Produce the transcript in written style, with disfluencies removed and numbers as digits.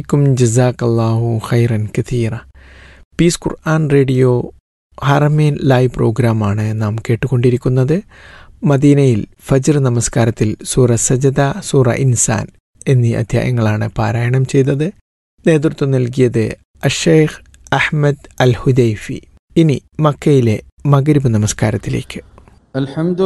ഫീക്കും ജസാക്കല്ലാഹു ഖൈറൻ കഥീറ. പീസ് ഖുർആൻ radio ഹറമേൻ live പ്രോഗ്രാമാണ് നാം കേട്ടുകൊണ്ടിരിക്കുന്നത്. മദീനയിൽ ഫജ്ർ നമസ്കാരത്തിൽ സൂറ സജദ, സൂറ ഇൻസാൻ എന്നീ അധ്യായങ്ങളാണ് പാരായണം ചെയ്തത്. നേതൃത്വം നൽകിയത് അഷേഖ് അഹ്മദ് അൽ ഹുദൈഫി. ഇനി മക്കയിലെ മഗ്രിബ് നമസ്കാരത്തിലേക്ക്.